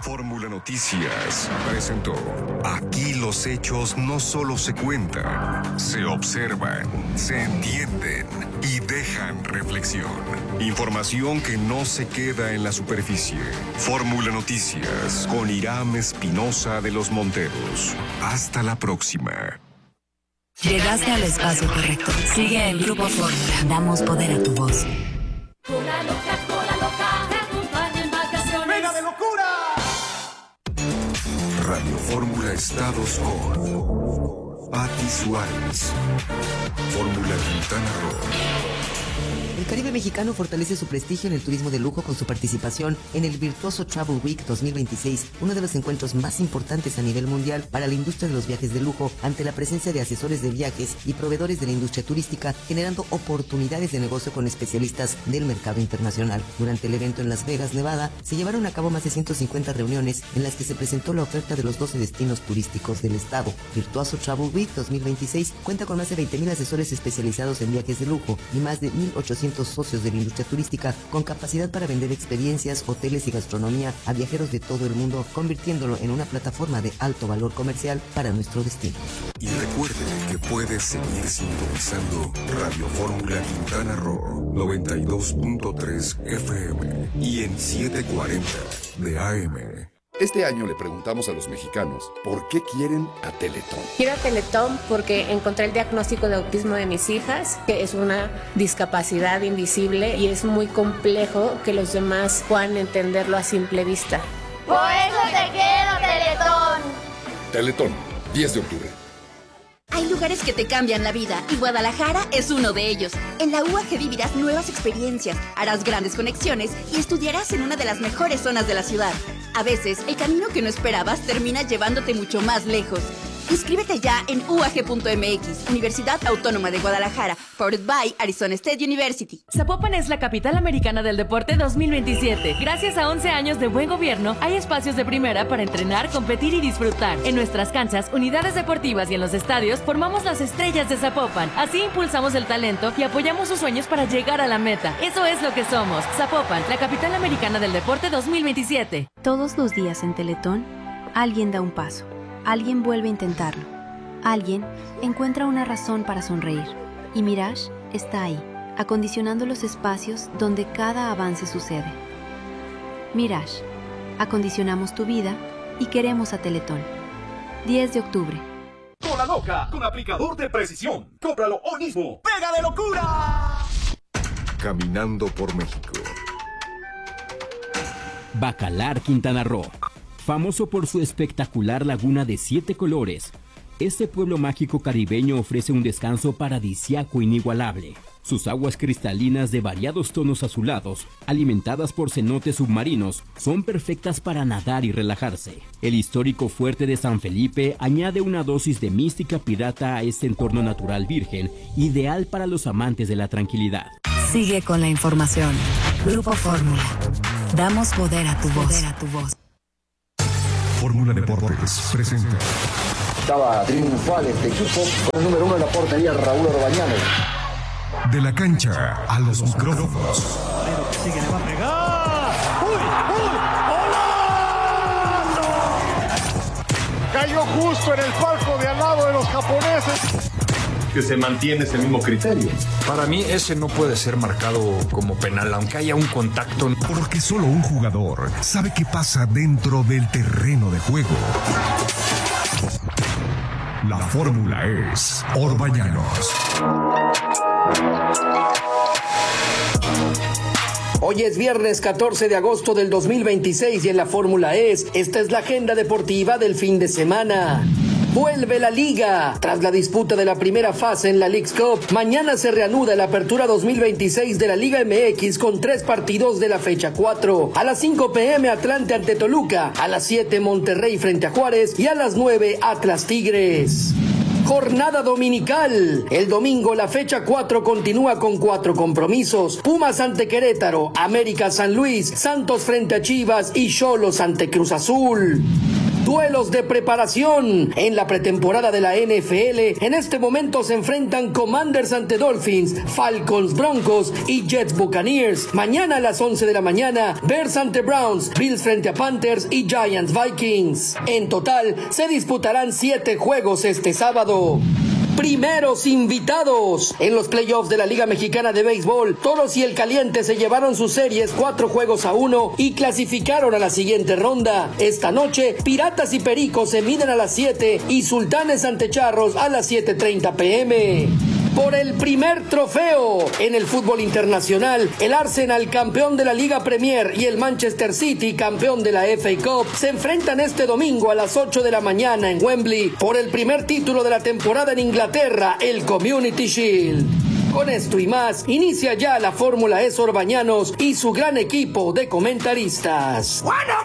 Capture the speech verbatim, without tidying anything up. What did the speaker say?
Fórmula Noticias presentó. Aquí los hechos no solo se cuentan, se observan, se entienden y dejan reflexión. Información que no se queda en la superficie. Fórmula Noticias con Irán Espinosa de los Monteros. Hasta la próxima. Llegaste al espacio correcto. Sigue el Grupo Fórmula. Damos poder a tu voz. Cola loca, cola loca, te acompaña en vacaciones. ¡Venga de locura! Radio Fórmula Estados con Pati Suárez. Fórmula Quintana Roo. El Caribe mexicano fortalece su prestigio en el turismo de lujo con su participación en el Virtuoso Travel Week dos mil veintiséis, uno de los encuentros más importantes a nivel mundial para la industria de los viajes de lujo, ante la presencia de asesores de viajes y proveedores de la industria turística, generando oportunidades de negocio con especialistas del mercado internacional. Durante el evento en Las Vegas, Nevada, se llevaron a cabo más de ciento cincuenta reuniones en las que se presentó la oferta de los doce destinos turísticos del estado. Virtuoso Travel Week dos mil veintiséis cuenta con más de veinte mil asesores especializados en viajes de lujo y más de mil ochocientos socios de la industria turística con capacidad para vender experiencias, hoteles y gastronomía a viajeros de todo el mundo, convirtiéndolo en una plataforma de alto valor comercial para nuestro destino. Y recuerde que puedes seguir sintonizando Radio Fórmula Quintana Roo noventa y dos punto tres F M y en setecientos cuarenta de A M. Este año le preguntamos a los mexicanos por qué quieren a Teletón. Quiero a Teletón porque encontré el diagnóstico de autismo de mis hijas, que es una discapacidad invisible y es muy complejo que los demás puedan entenderlo a simple vista. Por eso te quiero, Teletón. Teletón, diez de octubre. Hay lugares que te cambian la vida y Guadalajara es uno de ellos. En la U A G vivirás nuevas experiencias, harás grandes conexiones y estudiarás en una de las mejores zonas de la ciudad. A veces, el camino que no esperabas termina llevándote mucho más lejos. Inscríbete ya en U A G punto M X, Universidad Autónoma de Guadalajara, powered by Arizona State University. Zapopan es la capital americana del deporte dos mil veintisiete. Gracias a once años de buen gobierno, hay espacios de primera para entrenar, competir y disfrutar. En nuestras canchas, unidades deportivas y en los estadios, formamos las estrellas de Zapopan. Así impulsamos el talento y apoyamos sus sueños para llegar a la meta. Eso es lo que somos. Zapopan, la capital americana del deporte dos mil veintisiete. Todos los días en Teletón, alguien da un paso. Alguien vuelve a intentarlo. Alguien encuentra una razón para sonreír. Y Mirage está ahí, acondicionando los espacios donde cada avance sucede. Mirage, acondicionamos tu vida y queremos a Teletón. diez de octubre. Cola loca, con aplicador de precisión. Cómpralo hoy mismo. ¡Pega de locura! Caminando por México. Bacalar, Quintana Roo. Famoso por su espectacular laguna de siete colores, este pueblo mágico caribeño ofrece un descanso paradisíaco inigualable. Sus aguas cristalinas de variados tonos azulados, alimentadas por cenotes submarinos, son perfectas para nadar y relajarse. El histórico fuerte de San Felipe añade una dosis de mística pirata a este entorno natural virgen, ideal para los amantes de la tranquilidad. Sigue con la información. Grupo Fórmula. Damos poder a tu voz. Poder a tu voz. Fórmula Deportes presenta. Estaba triunfal este equipo con el número uno en la portería, Raúl Orbañano. De la cancha a los micrófonos. Sigue, le va a pegar. ¡Uy, uy! ¡Golazo! Cayó justo en el palco de al lado de los japoneses. Que se mantiene ese mismo criterio. Para mí ese no puede ser marcado como penal, aunque haya un contacto. Porque solo un jugador sabe qué pasa dentro del terreno de juego. La fórmula es Orbañanos. Hoy es viernes catorce de agosto del dos mil veintiséis y en la fórmula es, esta es la agenda deportiva del fin de semana. Vuelve la Liga. Tras la disputa de la primera fase en la Leagues Cup, mañana se reanuda la apertura dos mil veintiséis de la Liga M X con tres partidos de la fecha cuatro. A las cinco p m Atlante ante Toluca, a las siete Monterrey frente a Juárez y a las nueve Atlas Tigres. Jornada dominical. El domingo la fecha cuatro continúa con cuatro compromisos. Pumas ante Querétaro, América San Luis, Santos frente a Chivas y Xolos ante Cruz Azul. Duelos de preparación en la pretemporada de la N F L. En este momento se enfrentan Commanders ante Dolphins, Falcons Broncos y Jets Buccaneers. Mañana a las once de la mañana, Bears ante Browns, Bills frente a Panthers y Giants Vikings. En total se disputarán siete juegos este sábado. Primeros invitados. En los playoffs de la Liga Mexicana de Béisbol, Toros y el Caliente se llevaron sus series cuatro juegos a uno y clasificaron a la siguiente ronda. Esta noche, Piratas y Pericos se miden a las siete y Sultanes ante Charros a las siete treinta pm. Por el primer trofeo en el fútbol internacional, el Arsenal, campeón de la Liga Premier, y el Manchester City, campeón de la F A Cup, se enfrentan este domingo a las ocho de la mañana en Wembley por el primer título de la temporada en Inglaterra, el Community Shield. Con esto y más, inicia ya la Fórmula E Sor Bañanos y su gran equipo de comentaristas. Bueno,